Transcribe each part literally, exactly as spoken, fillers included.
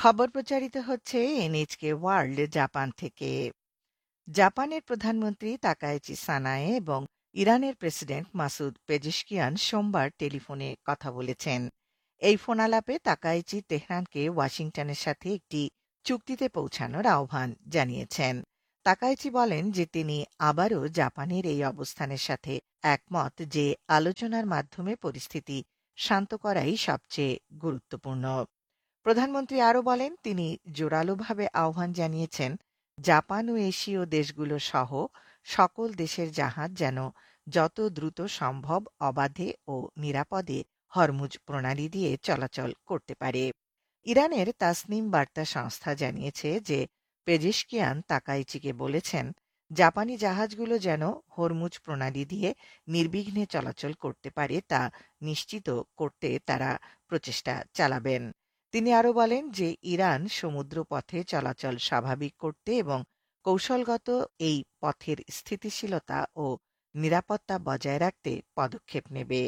খবর প্রচারিত হচ্ছে এনএইচকে ওয়ার্ল্ড জাপান থেকে। জাপানের প্রধানমন্ত্রী তাকাইচি সানায়ে এবং ইরানের প্রেসিডেন্ট মাসুদ পেজেশকিয়ান সোমবার টেলিফোনে কথা বলেছেন। এই ফোনালাপে তাকাইচি তেহরানকে ওয়াশিংটনের সাথে একটি চুক্তিতে পৌঁছানোর আহ্বান জানিয়েছেন। তাকাইচি বলেন যে তিনি আবারও জাপানের এই অবস্থানের সাথে একমত যে আলোচনার মাধ্যমে পরিস্থিতি শান্ত করাই সবচেয়ে গুরুত্বপূর্ণ। প্রধানমন্ত্রী আরও বলেন, তিনি জোরালোভাবে আহ্বান জানিয়েছেন জাপান ও এশীয় দেশগুলো সহ সকল দেশের জাহাজ যেন যত দ্রুত সম্ভব অবাধে ও নিরাপদে হরমুজ প্রণালী দিয়ে চলাচল করতে পারে। ইরানের তাসনিম বার্তা সংস্থা জানিয়েছে যে পেজেশকিয়ান তাকাইচিকে বলেছেন জাপানি জাহাজগুলো যেন হরমুজ প্রণালী দিয়ে নির্বিঘ্নে চলাচল করতে পারে তা নিশ্চিত করতে তারা প্রচেষ্টা চালাবেন। তিনি আরও বলেন যে ইরান সমুদ্র পথে চলাচল স্বাভাবিক করতে এবং কৌশলগত এই পথের স্থিতিশীলতা ও নিরাপত্তা বজায় রাখতে পদক্ষেপ নেবে।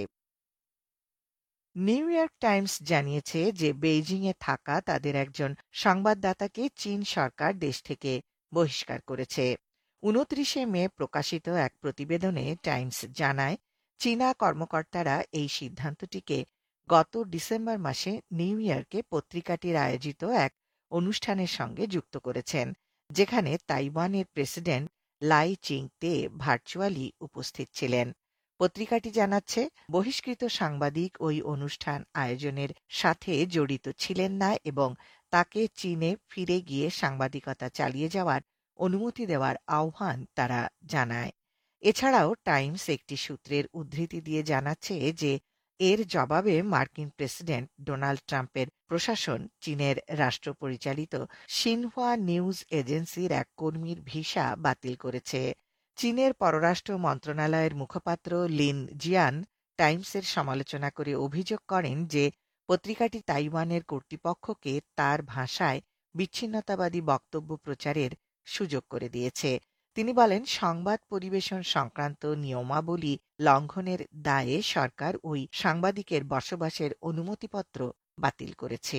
নিউ ইয়র্ক টাইমস জানিয়েছে যে বেইজিংয়ে থাকা তাদের একজন সংবাদদাতাকে চীন সরকার দেশ থেকে বহিষ্কার করেছে। উনত্রিশে মে প্রকাশিত এক প্রতিবেদনে টাইমস জানায় চীনা কর্মকর্তারা এই সিদ্ধান্তটিকে গত ডিসেম্বর মাসে নিউ ইয়র্কে পত্রিকাটির আয়োজিত এক অনুষ্ঠানের সঙ্গে যুক্ত করেছেন, যেখানে তাইওয়ানের প্রেসিডেন্ট লাই চিং-তে ভার্চুয়ালি উপস্থিত ছিলেন। পত্রিকাটি জানাচ্ছে বহিষ্কৃত সাংবাদিক ওই অনুষ্ঠান আয়োজনের সাথে জড়িত ছিলেন না এবং তাকে চীনে ফিরে গিয়ে সাংবাদিকতা চালিয়ে যাওয়ার অনুমতি দেওয়ার আহ্বান তারা জানায়। এছাড়াও টাইমস একটি সূত্রের উদ্ধৃতি দিয়ে জানাচ্ছে যে এর জবাবে মার্কিন প্রেসিডেন্ট ডোনাল্ড ট্রাম্পের প্রশাসন চীনের রাষ্ট্র পরিচালিত সিনহুয়া নিউজ এজেন্সির এক কর্মীর ভিসা বাতিল করেছে। চীনের পররাষ্ট্র মন্ত্রণালয়ের মুখপাত্র লিন জিয়ান টাইমসের সমালোচনা করে অভিযোগ করেন যে পত্রিকাটি তাইওয়ানের কর্তৃপক্ষকে তার ভাষায় বিচ্ছিন্নতাবাদী বক্তব্য প্রচারের সুযোগ করে দিয়েছে। তিনি বলেন, সংবাদ পরিবেশন সংক্রান্ত নিয়মাবলী লঙ্ঘনের দায়ে সরকার ওই সাংবাদিকের বসবাসের অনুমতিপত্র বাতিল করেছে।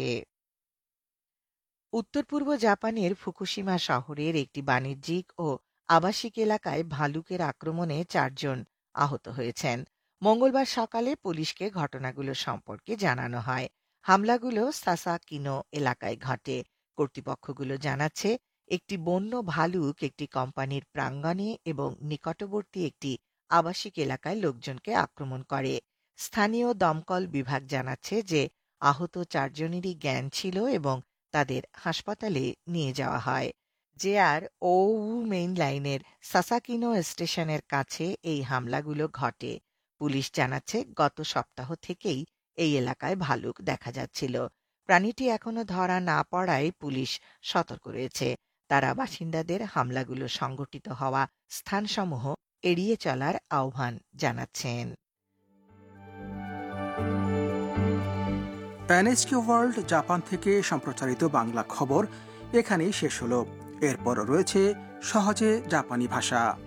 উত্তর পূর্ব জাপানের ফুকুশিমা শহরের একটি বাণিজ্যিক ও আবাসিক এলাকায় ভালুকের আক্রমণে চারজন আহত হয়েছেন। মঙ্গলবার সকালে পুলিশকে ঘটনাগুলো সম্পর্কে জানানো হয়। হামলাগুলো সাসাকিনো এলাকায় ঘটে। কর্তৃপক্ষগুলো জানাচ্ছে একটি বন্য ভালুক একটি কোম্পানির প্রাঙ্গণে এবং নিকটবর্তী একটি আবাসিক এলাকায় লোকজনকে আক্রমণ করে। স্থানীয় দমকল বিভাগ জানাচ্ছে যে আহত চারজনেরই জ্ঞান ছিল এবং তাদের হাসপাতালে নিয়ে যাওয়া হয়। জেআর ওউ মেইন লাইনের সাসাকিনো স্টেশনের কাছে এই হামলাগুলো ঘটে। পুলিশ জানাচ্ছে গত সপ্তাহ থেকেই এই এলাকায় ভালুক দেখা যাচ্ছিল। প্রাণীটি এখনো ধরা না পড়ায় পুলিশ সতর্ক রয়েছে। তারা বাসিন্দাদের হামলাগুলো সংঘটিত হওয়া স্থানসমূহ এড়িয়ে চলার আহ্বান জানাচ্ছেন। এনএইচকে ওয়ার্ল্ড জাপান থেকে সম্প্রচারিত বাংলা খবর এখানেই শেষ হলো। এরপর রয়েছে সহজে জাপানি ভাষা।